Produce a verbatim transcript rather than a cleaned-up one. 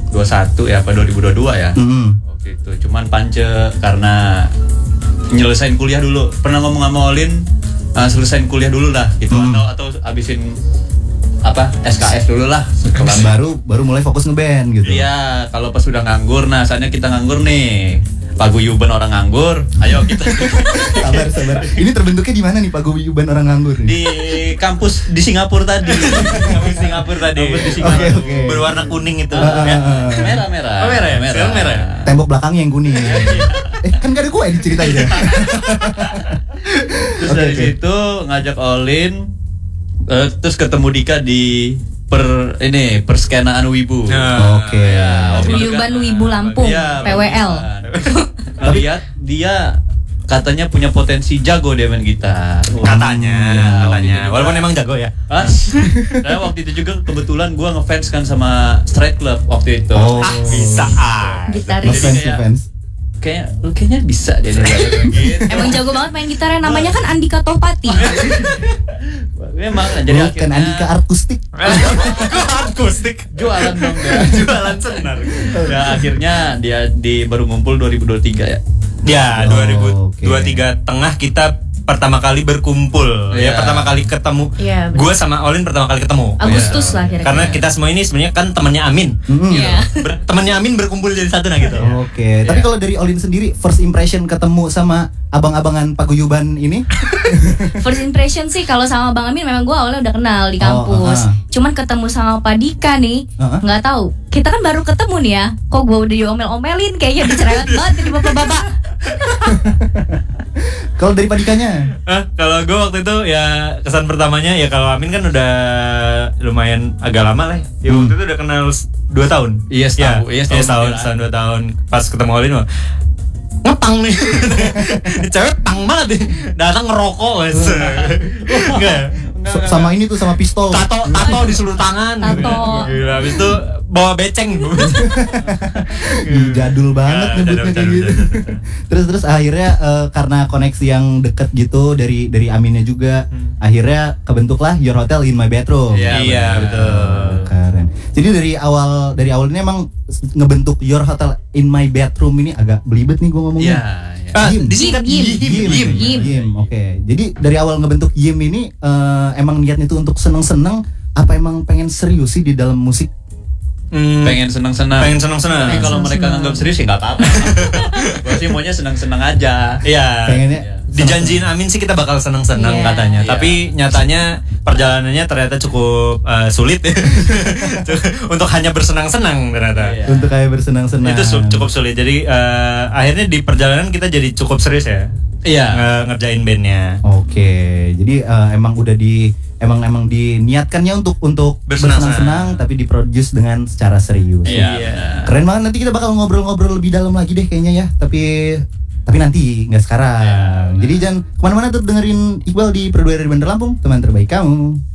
dua puluh satu ya apa dua ribu dua puluh dua ya. Mm-hmm. Waktu itu cuman Pance karena nyelesain kuliah dulu. Pernah ngomong sama Olin uh, selesain kuliah dulu lah gitu mm. atau atau abisin apa S K S dulu lah. baru baru mulai fokus ngeband gitu. Iya, kalau pas sudah nganggur, nah saatnya kita nganggur nih. Paguyuban orang nganggur, ayo kita. sabar sabar. Ini terbentuknya di mana nih Paguyuban orang nganggur nih? Di kampus di Singapura tadi. Kampus Singapura tadi. Kampus di Singapura. Okay, okay. Berwarna kuning itu. Uh, ya. Merah merah. Oh merah ya? Merah. merah. Tembok belakangnya yang kuning. eh kan gak ada gue diceritain ya. Terus okay, dari okay. situ ngajak Olin, uh, terus ketemu Dika di per ini perskenaan Wibu. Nah, Oke. Okay. Ya, Paguyuban Wibu Lampung, ya, P W L. Lihat dia katanya punya potensi jago dia main gitar. Katanya, Ya, katanya. waktu itu Walaupun juga- emang jago ya. Ah, nah, waktu itu juga kebetulan gue ngefans kan sama Straight Club waktu itu. Oh. Ah, bisa ah. Gitaris. Jadi Fans kayak- fans. Kayak lu kayaknya bisa deh gitu. Emang jago banget main gitarnya, namanya kan Andika Tohpati. Memang jadi Bukan akhirnya Andika Akustik. Akustik. jualan dong dia. Jualan senar. Ya akhirnya dia di baru ngumpul dua ribu dua puluh tiga ya. Ya, Oh, dua ribu dua puluh oke. tiga tengah kita pertama kali berkumpul. Iya. Ya, pertama kali ketemu. Iya, bener. Gua sama Olin pertama kali ketemu. Agustus lah kira-kira. Karena kita semua ini sebenarnya kan temannya Amin. Mm-hmm. Iya. Ber- temannya Amin berkumpul jadi satu nah gitu. Oke, tapi kalau dari Olin sendiri first impression ketemu sama abang-abangan Paguyuban ini? First impression sih kalau sama Bang Amin memang gue awalnya udah kenal di kampus. Oh, uh-huh. Cuman ketemu sama Pak Dika nih, Uh-huh. nggak tahu. Kita kan baru ketemu nih ya. Kok gue udah diomel-omelin kayaknya dicerewet banget jadi bapak-bapak. Kalau dari Padikanya? Hah, kalau gue waktu itu ya kesan pertamanya ya kalau Amin kan udah lumayan agak lama lah. Ya Hmm. waktu itu udah kenal s- dua tahun. Iya, setahun. Ya, Iya, iya, setahun setahun, beneran. setahun dua tahun. Pas ketemu Olin mah ngepang nih. Ini cewek pang banget nih. Datang ngerokok wes. Enggak. S- sama ini tuh sama pistol. Tato tato di seluruh tangan. Tato. Gila, habis itu bawa beceng. Ih, jadul banget Ya, nyebutnya jadul, kayak jadul, gitu. jadul, jadul. Terus terus akhirnya eh, karena koneksi yang deket gitu dari dari Aminnya juga, Hmm. akhirnya kebentuklah Your Hotel in My Bedroom. Iya, Iya, benar. betul. Keren. Jadi dari awal dari awal ini emang s- ngebentuk Your Hotel in My Bedroom ini agak belibet nih gue ngomongnya. Iya, iya. Ah, Yim. disingkat Yim, Yim. Yim, Yim. Yim. Oke. Jadi dari awal ngebentuk Yim ini eh, emang niatnya itu untuk seneng-seneng apa emang pengen serius sih di dalam musik? Hmm, Pengen senang-senang. pengen senang-senang. Tapi kalau mereka Senang-senang. nganggap serius ya nggak apa-apa. Gue sih maunya senang-senang aja. Iya. Pengennya Iya. Dijanjiin Amin sih kita bakal senang-senang Iya. katanya. Iya. Tapi nyatanya perjalanannya ternyata cukup eh, sulit untuk hanya bersenang-senang ternyata. Iya. untuk kayak bersenang-senang. Itu su- cukup sulit. Jadi eh, akhirnya di perjalanan kita jadi cukup serius ya. Iya. nge- ngerjain bandnya. Oke, jadi eh, emang udah di emang emang diniatkannya untuk untuk Bersenang-senang. bersenang-senang tapi diproduce dengan secara serius. Iya. Iya. Keren banget, nanti kita bakal ngobrol-ngobrol lebih dalam lagi deh kayaknya ya. Tapi tapi nanti nggak sekarang. Ya, Jadi jangan kemana-mana, tuh dengerin Iqbal di Produksi dari Bandar Lampung, teman terbaik kamu.